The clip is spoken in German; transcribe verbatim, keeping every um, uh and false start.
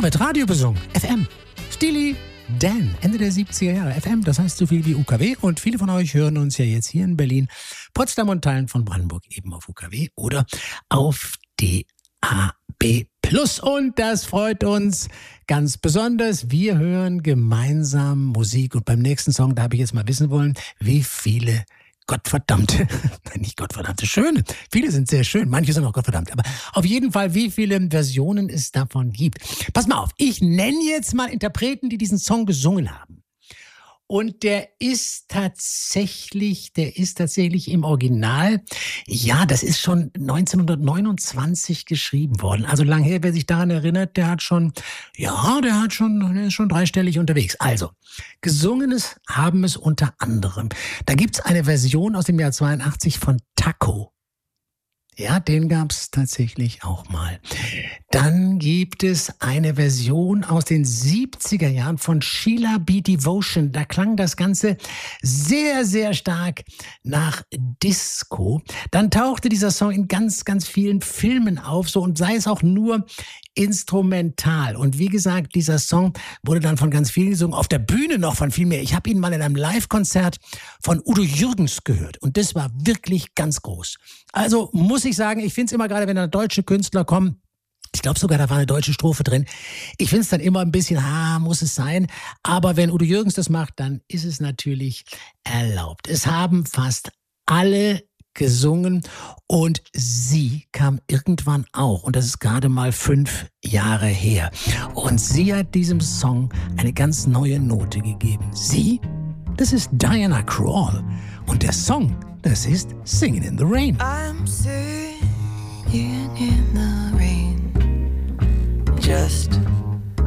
wird Radio besungen. F M. Steely Dan, Ende der siebziger Jahre. F M, das heißt so viel wie U K W. Und viele von euch hören uns ja jetzt hier in Berlin, Potsdam und Teilen von Brandenburg eben auf U K W oder auf D A B Plus. Und das freut uns ganz besonders. Wir hören gemeinsam Musik. Und beim nächsten Song, da habe ich jetzt mal wissen wollen, wie viele Gottverdammte, nicht Gottverdammte, schöne. Viele sind sehr schön, manche sind auch Gottverdammt. Aber auf jeden Fall, wie viele Versionen es davon gibt. Pass mal auf, ich nenne jetzt mal Interpreten, die diesen Song gesungen haben. Und der ist tatsächlich, der ist tatsächlich im Original, ja, das ist schon neunzehnhundertneunundzwanzig geschrieben worden. Also lang her, wer sich daran erinnert, der hat schon, ja, der hat schon, der ist schon dreistellig unterwegs. Also, gesungenes haben es unter anderem. Da gibt's eine Version aus dem Jahr zweiundachtzig von Taco. Ja, den gab's tatsächlich auch mal. Dann gibt es eine Version aus den siebziger Jahren von Sheila B. Devotion. Da klang das Ganze sehr, sehr stark nach Disco. Dann tauchte dieser Song in ganz, ganz vielen Filmen auf, so, und sei es auch nur instrumental. Und wie gesagt, dieser Song wurde dann von ganz vielen gesungen, auf der Bühne noch von viel mehr. Ich habe ihn mal in einem Live-Konzert von Udo Jürgens gehört und das war wirklich ganz groß. Also muss ich sagen, ich finde es immer, gerade wenn da deutsche Künstler kommen, ich glaube sogar, da war eine deutsche Strophe drin. Ich finde es dann immer ein bisschen, ah, muss es sein. Aber wenn Udo Jürgens das macht, dann ist es natürlich erlaubt. Es haben fast alle gesungen und sie kam irgendwann auch, und das ist gerade mal fünf Jahre her. Und sie hat diesem Song eine ganz neue Note gegeben. Sie, das ist Diana Krall, und der Song, das ist Singing in the Rain. I'm singing in the rain, just